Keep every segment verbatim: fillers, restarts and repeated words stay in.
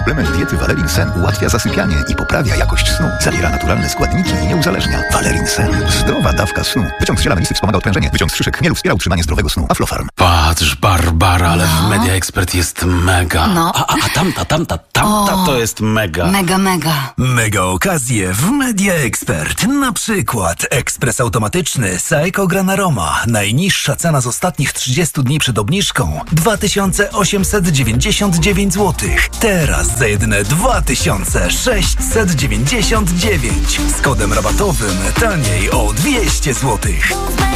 Suplement diety Valerin Sen ułatwia zasypianie i poprawia jakość snu. Zawiera naturalne składniki i nie uzależnia. Valerin Sen. Zdrowa dawka snu. Wyciąg z ziela melisy wspomaga odprężenie. Wyciąg z szyszek chmielu wspiera utrzymanie zdrowego snu. Aflofarm. Patrz, Barbara, ale No. w Media Expert jest mega. No. A, a, a tamta, tamta, tamta O. to jest mega. Mega, mega. Mega okazje w Media Expert. Na przykład ekspres automatyczny Saeco Granaroma. Najniższa cena z ostatnich trzydziestu dni przed obniżką dwa tysiące osiemset dziewięćdziesiąt dziewięć złotych. Teraz za jedyne dwa tysiące sześćset dziewięćdziesiąt dziewięć. Z kodem rabatowym taniej o dwieście złotych.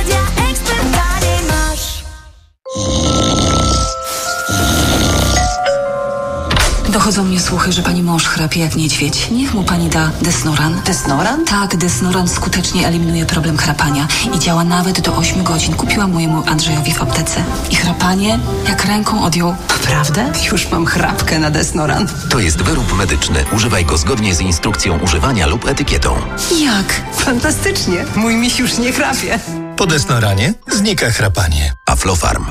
Dochodzą mnie słuchy, że pani mąż chrapie jak niedźwiedź. Niech mu pani da Desnoran. Desnoran? Tak, Desnoran skutecznie eliminuje problem chrapania i działa nawet do ośmiu godzin. Kupiłam mojemu Andrzejowi w aptece. I chrapanie jak ręką odjął. Naprawdę? Już mam chrapkę na Desnoran. To jest wyrób medyczny. Używaj go zgodnie z instrukcją używania lub etykietą. Jak? Fantastycznie. Mój miś już nie chrapie. Po Desnoranie znika chrapanie. Aflofarm.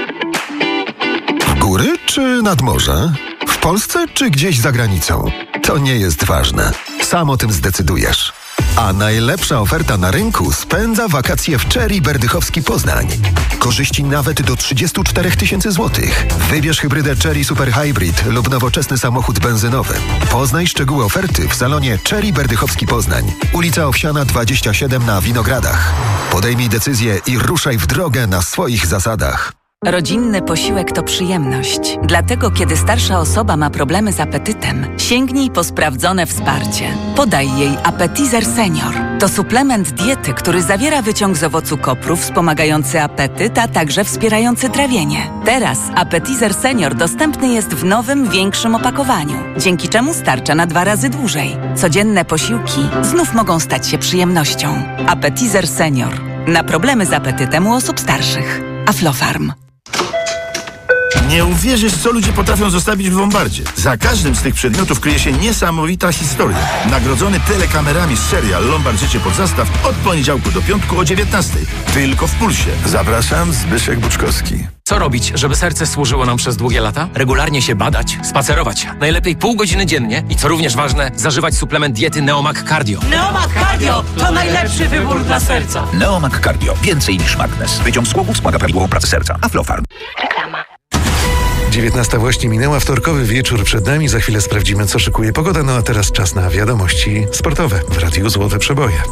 W góry czy nad morze? W Polsce czy gdzieś za granicą? To nie jest ważne. Sam o tym zdecydujesz. A najlepsza oferta na rynku spędza wakacje w Cherry Berdychowski Poznań. Korzyści nawet do trzydzieści cztery tysiące złotych. Wybierz hybrydę Cherry Super Hybrid lub nowoczesny samochód benzynowy. Poznaj szczegóły oferty w salonie Cherry Berdychowski Poznań. Ulica Owsiana dwadzieścia siedem na Winogradach. Podejmij decyzję i ruszaj w drogę na swoich zasadach. Rodzinny posiłek to przyjemność. Dlatego, kiedy starsza osoba ma problemy z apetytem, sięgnij po sprawdzone wsparcie. Podaj jej Appetizer Senior. To suplement diety, który zawiera wyciąg z owocu kopru wspomagający apetyt, a także wspierający trawienie. Teraz Appetizer Senior dostępny jest w nowym, większym opakowaniu, dzięki czemu starcza na dwa razy dłużej. Codzienne posiłki znów mogą stać się przyjemnością. Appetizer Senior. Na problemy z apetytem u osób starszych. Aflofarm. Nie uwierzysz, co ludzie potrafią zostawić w Lombardzie. Za każdym z tych przedmiotów kryje się niesamowita historia. Nagrodzony telekamerami serial Lombard Życie pod zastaw od poniedziałku do piątku o dziewiętnastej. Tylko w Pulsie. Zapraszam, Zbyszek Buczkowski. Co robić, żeby serce służyło nam przez długie lata? Regularnie się badać, spacerować. Najlepiej pół godziny dziennie i co również ważne, zażywać suplement diety Neomag Cardio. Neomag Cardio to najlepszy wybór dla serca. Neomag Cardio. Więcej niż magnes. Wyciąg z kłowów wspomaga prawidłową pracę serca. Aflofarm. Reklama. dziewiętnasta właśnie minęła, wtorkowy wieczór przed nami. Za chwilę sprawdzimy, co szykuje pogoda. No a teraz czas na wiadomości sportowe w Radiu Złote Przeboje.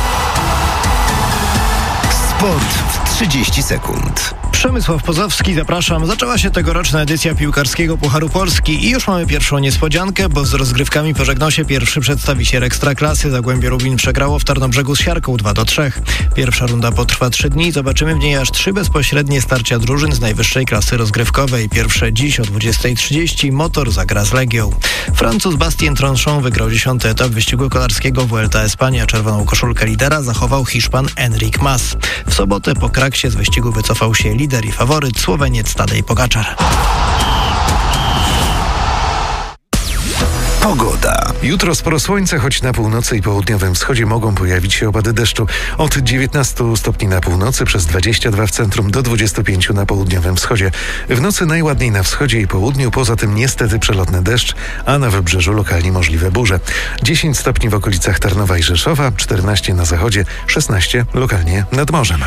Sport w trzydzieści sekund. Przemysław Pozowski, zapraszam. Zaczęła się tegoroczna edycja piłkarskiego Pucharu Polski i już mamy pierwszą niespodziankę, bo z rozgrywkami pożegnał się pierwszy przedstawiciel Ekstraklasy. Zagłębie Lubin przegrało w Tarnobrzegu z Siarką dwa do trzech. Pierwsza runda potrwa trzy dni. Zobaczymy w niej aż trzy bezpośrednie starcia drużyn z najwyższej klasy rozgrywkowej. Pierwsze dziś o dwudziestej trzydzieści Motor zagra z Legią. Francuz Bastien Tronchon wygrał dziesiąty etap wyścigu kolarskiego Vuelta Espania. Czerwoną koszulkę lidera zachował Hiszpan Enric Mas. W sobotę po kraksie z wyścigu wycofał się lider i faworyt Słoweniec Tadej Pogaczar. Pogoda. Jutro sporo słońca, choć na północy i południowym wschodzie mogą pojawić się opady deszczu. Od dziewiętnastu stopni na północy, przez dwadzieścia dwa w centrum do dwudziestu pięciu na południowym wschodzie. W nocy najładniej na wschodzie i południu, poza tym niestety przelotny deszcz, a na wybrzeżu lokalnie możliwe burze. dziesięć stopni w okolicach Tarnowa i Rzeszowa, czternaście na zachodzie, szesnaście lokalnie nad morzem.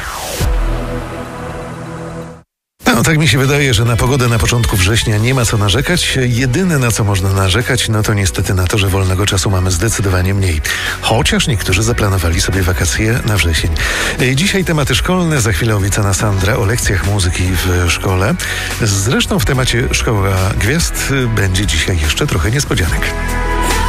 No, tak mi się wydaje, że na pogodę na początku września nie ma co narzekać. Jedyne, na co można narzekać, no to niestety na to, że wolnego czasu mamy zdecydowanie mniej. Chociaż niektórzy zaplanowali sobie wakacje na wrzesień. Dzisiaj tematy szkolne, za chwilę obiecana Sandra o lekcjach muzyki w szkole. Zresztą w temacie Szkoła Gwiazd będzie dzisiaj jeszcze trochę niespodzianek.